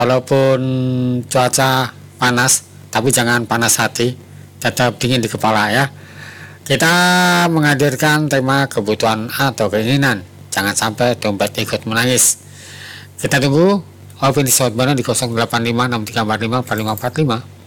Walaupun cuaca panas, tapi jangan panas hati, tetap dingin di kepala ya. Kita menghadirkan tema kebutuhan atau keinginan. Jangan sampai dompet ikut menangis. Kita tunggu opini sobat Bono di 085634545545.